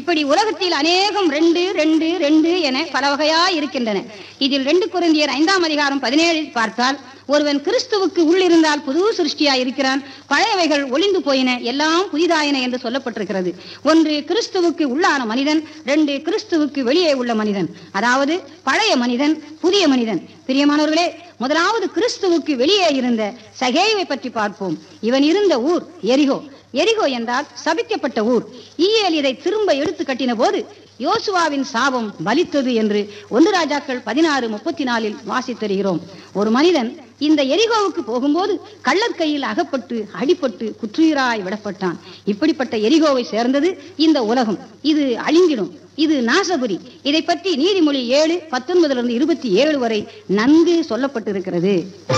இப்படி உலகத்தில் அநேகம் 2 2 2 என பல வகையாய் இருக்கின்றன. இதில் 2 கொரிந்தியர் 5ஆம் அதிகாரம் 17 பார்த்தால், ஒருவன் கிறிஸ்துவுக்கு உள்ளிருந்தால் புது சிருஷ்டியாய் இருக்கிறான், பழையவைகள் ஒளிந்து போயின, எல்லாம் புதிதாயின என்று சொல்லப்பட்டிருக்கிறது. 1 கிறிஸ்துவுக்கு உள்ளான மனிதன், 2 கிறிஸ்துவுக்கு வெளியே உள்ள மனிதன், அதாவது பழைய மனிதன், புதிய மனிதன். பிரியமானவர்களே, முதலாவது கிறிஸ்துவுக்கு வெளியே இருந்த சகேயுவை பற்றி பார்ப்போம். இவன் இருந்த ஊர் எரிகோ. எரிகோ என்றால் சபிக்கப்பட்ட ஊர். ஈயேல் இதை திரும்ப எடுத்து கட்டின போது யோசுவாவின் சாபம் பலித்தது என்று 1 ராஜாக்கள் 16:34 வாசித்தருகிறோம். ஒரு மனிதன் இந்த எரிகோவுக்கு போகும்போது கள்ளர் கையில் அகப்பட்டு அடிபட்டு குற்றுயிராய் விடப்பட்டான். இப்படிப்பட்ட எரிகோவை சேர்ந்தது இந்த உலகம். இது அழிந்திடும், இது நாசபுரி. இதை பற்றி நீதிமொழி 7:19-27 வரை நன்கு சொல்லப்பட்டிருக்கிறது.